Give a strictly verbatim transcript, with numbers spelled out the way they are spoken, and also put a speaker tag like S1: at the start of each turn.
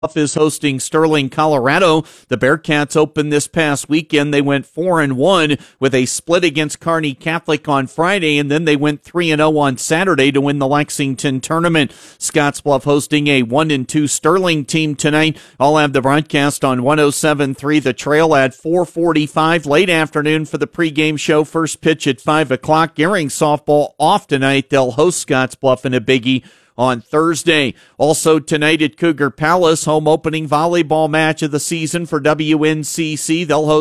S1: is hosting Sterling, Colorado. The Bearcats opened this past weekend. They went four and one with a split against Kearney Catholic on Friday, and then they went three and oh on Saturday to win the Lexington tournament. Scottsbluff hosting a one and two Sterling team tonight. I'll have the broadcast on one oh seven point three The Trail at four forty-five. Late afternoon for the pregame show. First pitch at five o'clock. Gering softball off tonight. They'll host Scottsbluff in a biggie on Thursday. Also tonight at Cougar Palace, home opening volleyball match of the season for W N C C. They'll host